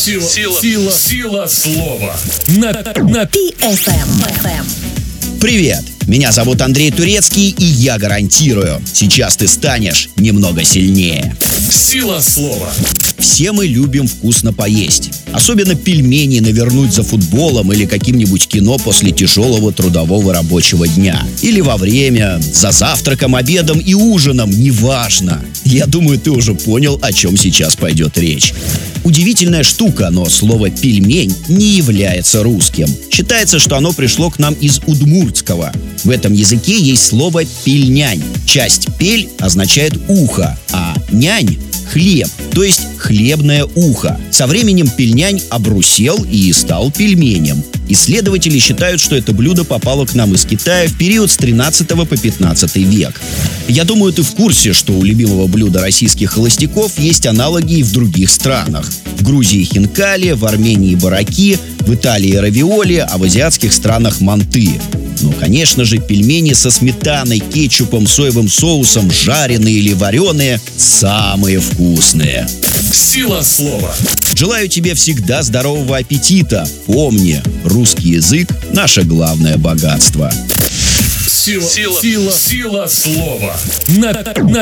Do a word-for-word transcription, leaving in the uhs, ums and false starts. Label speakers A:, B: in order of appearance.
A: Сила, сила, сила, сила слова. На, на
B: пи эф эм.
C: Привет! Меня зовут Андрей Турецкий, и я гарантирую, сейчас ты станешь немного сильнее.
A: Сила слова.
C: Все мы любим вкусно поесть. Особенно пельмени навернуть за футболом или каким-нибудь кино после тяжелого трудового рабочего дня. Или во время, за завтраком, обедом и ужином, неважно. Я думаю, ты уже понял, о чем сейчас пойдет речь. Удивительная штука, но слово «пельмень» не является русским. Считается, что оно пришло к нам из удмуртского. В этом языке есть слово «пельнянь». Часть «пель» означает «ухо», а «нянь» — хлеб, то есть хлебное ухо. Со временем пельнянь обрусел и стал пельменем. Исследователи считают, что это блюдо попало к нам из Китая в период с тринадцатого по пятнадцатый век. Я думаю, ты в курсе, что у любимого блюда российских холостяков есть аналоги и в других странах. В Грузии хинкали, в Армении бараки, в Италии равиоли, а в азиатских странах манты. Ну, конечно же, пельмени со сметаной, кетчупом, соевым соусом, жареные или вареные – самые вкусные.
A: Сила слова.
C: Желаю тебе всегда здорового аппетита. Помни, русский язык – наше главное богатство.
A: Сила, сила, сила слова. На, на